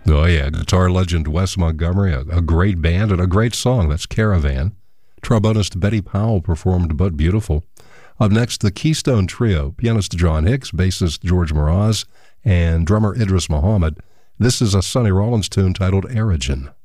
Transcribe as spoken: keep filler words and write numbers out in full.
Oh, yeah. Guitar legend Wes Montgomery, a, a great band and a great song. That's Caravan. Trombonist Betty Powell performed But Beautiful. Up next, the Keystone Trio, pianist John Hicks, bassist George Mraz, and drummer Idris Muhammad. This is a Sonny Rollins tune titled Erigen.